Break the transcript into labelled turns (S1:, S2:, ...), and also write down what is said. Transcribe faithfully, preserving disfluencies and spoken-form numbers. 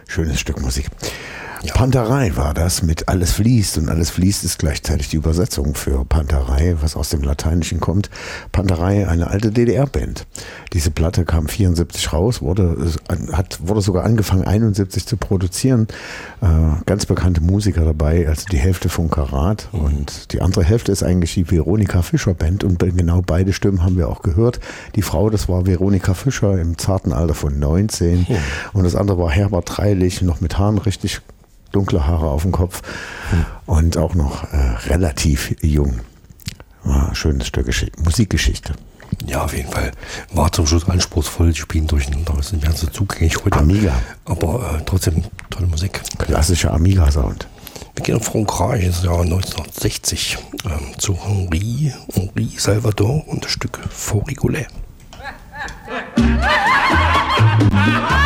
S1: Schönes Stück Musik. Ja. Panterei war das mit Alles fließt, und Alles fließt ist gleichzeitig die Übersetzung für Panterei, was aus dem Lateinischen kommt. Panterei, eine alte D D R-Band. Diese Platte kam vierundsiebzig raus, wurde, hat, wurde sogar angefangen einundsiebzig zu produzieren. Äh, ganz bekannte Musiker dabei, also die Hälfte von Karat mhm. und die andere Hälfte ist eigentlich die Veronika Fischer Band, und genau beide Stimmen haben wir auch gehört. Die Frau, das war Veronika Fischer im zarten Alter von neunzehn mhm. und das andere war Herbert Dreilich, noch mit Haaren, richtig dunkle Haare auf dem Kopf hm. und auch noch äh, relativ jung. War ein schönes Stück Gesch- Musikgeschichte.
S2: Ja, auf jeden Fall. War zum Schluss anspruchsvoll, die spielen durcheinander. Das ist nicht ganz so zugänglich heute.
S1: Amiga.
S2: Aber äh, trotzdem tolle Musik.
S1: Klassischer Amiga-Sound.
S2: Wir gehen nach Frankreich ins Jahr neunzehnhundertsechzig ähm, zu Henri, Henri Salvador und das Stück Fort Rigolait.